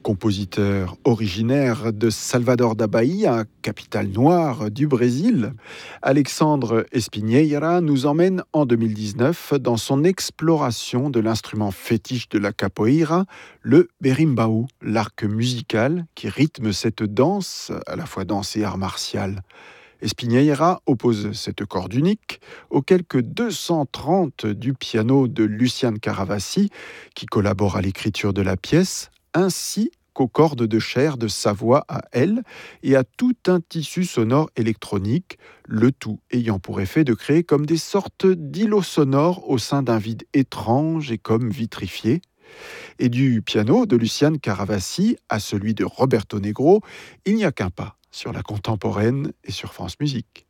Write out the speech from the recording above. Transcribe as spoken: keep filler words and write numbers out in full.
compositeur originaire de Salvador da Bahia, capitale noire du Brésil, Alexandre Espinheira nous emmène en deux mille dix-neuf dans son exploration de l'instrument fétiche de la capoeira, le berimbau, l'arc musical qui rythme cette danse, à la fois danse et art martial. Espinheira oppose cette corde unique aux quelques deux cent trente du piano de Luciane Caravassi, qui collabore à l'écriture de la pièce, ainsi qu'aux cordes de chair de sa voix à elle et à tout un tissu sonore électronique, le tout ayant pour effet de créer comme des sortes d'îlots sonores au sein d'un vide étrange et comme vitrifié. Et du piano de Luciane Caravassi à celui de Roberto Negro, il n'y a qu'un pas sur la contemporaine et sur France Musique.